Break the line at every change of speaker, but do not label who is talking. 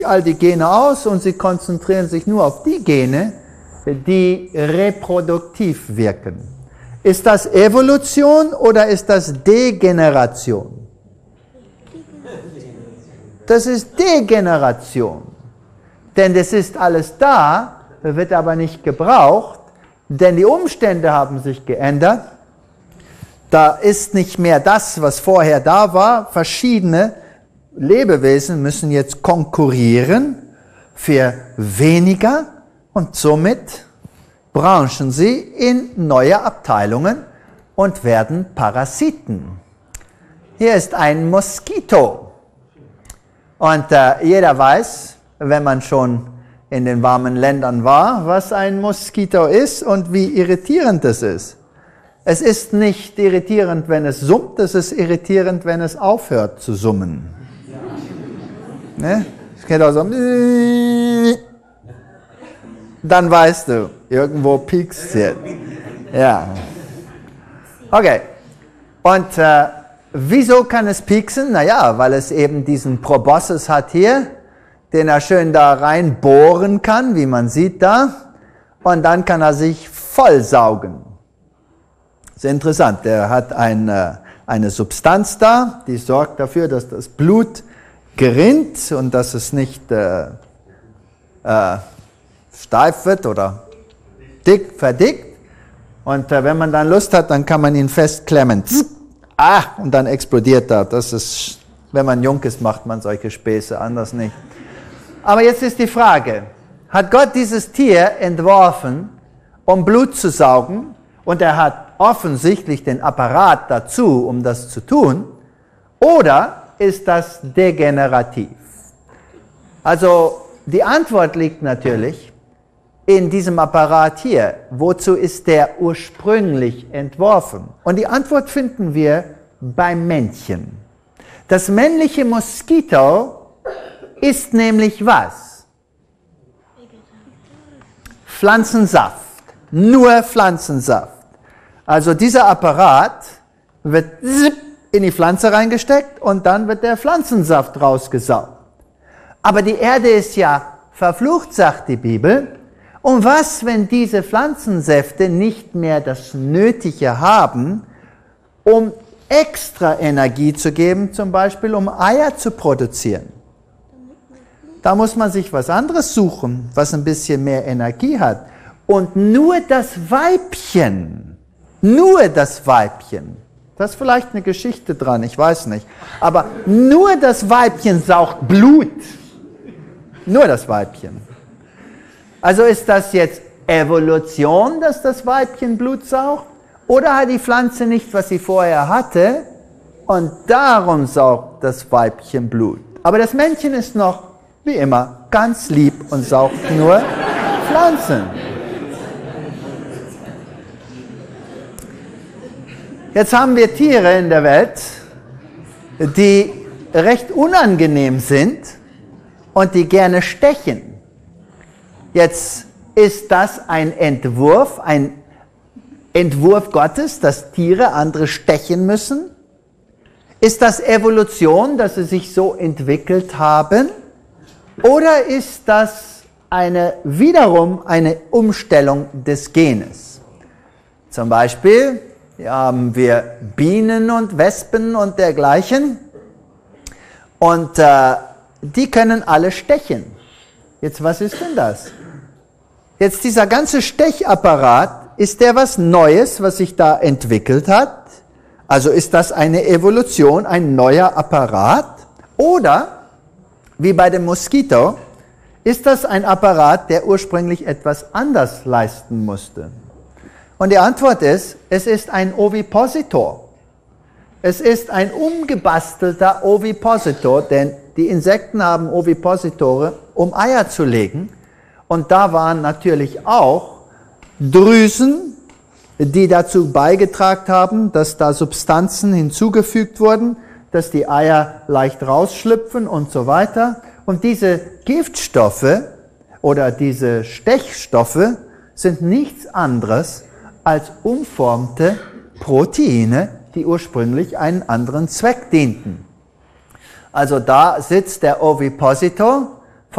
all die Gene aus und sie konzentrieren sich nur auf die Gene, die reproduktiv wirken. Ist das Evolution oder ist das Degeneration? Das ist Degeneration. Denn es ist alles da, wird aber nicht gebraucht, denn die Umstände haben sich geändert. Da ist nicht mehr das, was vorher da war. Verschiedene Lebewesen müssen jetzt konkurrieren für weniger und somit branchen sie in neue Abteilungen und werden Parasiten. Hier ist ein Moskito. Und jeder weiß, wenn man schon in den warmen Ländern war, was ein Moskito ist und wie irritierend es ist. Es ist nicht irritierend, wenn es summt, es ist irritierend, wenn es aufhört zu summen. Ne? Es geht auch so. Dann weißt du, irgendwo piekst es jetzt. Ja. Okay. Und wieso kann es pieksen? Naja, weil es eben diesen Proboscis hat hier, den er schön da reinbohren kann, wie man sieht da. Und dann kann er sich vollsaugen. Sehr interessant. Der hat eine Substanz da, die sorgt dafür, dass das Blut gerinnt und dass es nicht steif wird oder verdickt. Und wenn man dann Lust hat, dann kann man ihn festklemmen. Und dann explodiert er. Das ist, wenn man jung ist, macht man solche Späße, anders nicht. Aber jetzt ist die Frage, hat Gott dieses Tier entworfen, um Blut zu saugen, und er hat offensichtlich den Apparat dazu, um das zu tun, oder ist das degenerativ? Also die Antwort liegt natürlich in diesem Apparat hier. Wozu ist der ursprünglich entworfen? Und die Antwort finden wir beim Männchen. Das männliche Moskito ist nämlich was? Pflanzensaft. Nur Pflanzensaft. Also dieser Apparat wird in die Pflanze reingesteckt und dann wird der Pflanzensaft rausgesaugt. Aber die Erde ist ja verflucht, sagt die Bibel. Und was, wenn diese Pflanzensäfte nicht mehr das Nötige haben, um extra Energie zu geben, zum Beispiel um Eier zu produzieren? Da muss man sich was anderes suchen, was ein bisschen mehr Energie hat. Und nur das Weibchen, da ist vielleicht eine Geschichte dran, ich weiß nicht, aber nur das Weibchen saugt Blut. Nur das Weibchen. Also ist das jetzt Evolution, dass das Weibchen Blut saugt? Oder hat die Pflanze nicht, was sie vorher hatte, und darum saugt das Weibchen Blut? Aber das Männchen ist noch, wie immer, ganz lieb und saugt nur Pflanzen. Jetzt haben wir Tiere in der Welt, die recht unangenehm sind und die gerne stechen. Jetzt ist das ein Entwurf Gottes, dass Tiere andere stechen müssen? Ist das Evolution, dass sie sich so entwickelt haben? Oder ist das wiederum eine Umstellung des Genes? Zum Beispiel hier haben wir Bienen und Wespen und dergleichen. Und die können alle stechen. Jetzt, was ist denn das? Jetzt dieser ganze Stechapparat, ist der was Neues, was sich da entwickelt hat? Also ist das eine Evolution, ein neuer Apparat? Oder, wie bei dem Moskito, ist das ein Apparat, der ursprünglich etwas anders leisten musste? Und die Antwort ist, es ist ein Ovipositor. Es ist ein umgebastelter Ovipositor, denn die Insekten haben Ovipositore, um Eier zu legen. Und da waren natürlich auch Drüsen, die dazu beigetragen haben, dass da Substanzen hinzugefügt wurden, dass die Eier leicht rausschlüpfen und so weiter. Und diese Giftstoffe oder diese Stechstoffe sind nichts anderes als umformte Proteine, die ursprünglich einen anderen Zweck dienten. Also da sitzt der Ovipositor